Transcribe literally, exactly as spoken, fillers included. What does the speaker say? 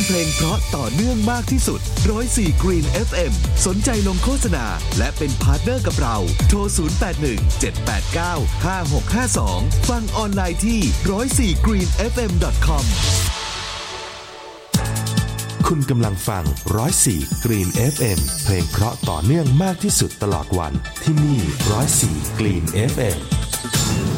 เพลงเพราะต่อเนื่องมากที่สุดหนึ่งศูนย์สี่ Green เอฟ เอ็ม สนใจลงโฆษณาและเป็นพาร์ทเนอร์กับเราโทรศูนย์ แปด หนึ่ง เจ็ด แปด เก้า ห้า หก ห้า สองฟังออนไลน์ที่ หนึ่งศูนย์สี่ กรีน เอฟ เอ็ม ดอท คอมคุณกำลังฟังหนึ่งศูนย์สี่ Green เอฟ เอ็ม เพลงเพราะต่อเนื่องมากที่สุดตลอดวันที่นี่หนึ่งศูนย์สี่ Green เอฟ เอ็ม